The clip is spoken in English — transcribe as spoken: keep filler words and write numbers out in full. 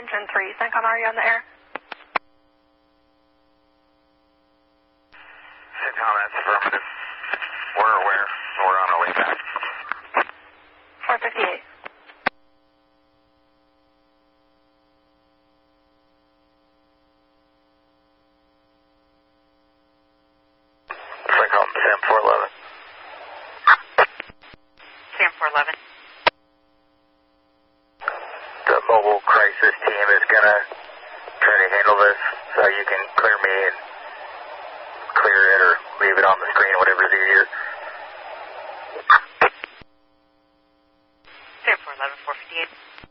engine three. CENTCOM, are you on the air? CENTCOM, that's affirmative. We're aware. We're on our way back. four fifty-eight. CENTCOM, Sam four eleven. Sam four eleven. The mobile crisis team is going to try to handle this, so you can clear me and clear it or leave it on the screen, whatever's easier. Sam four eleven, four fifty-eight.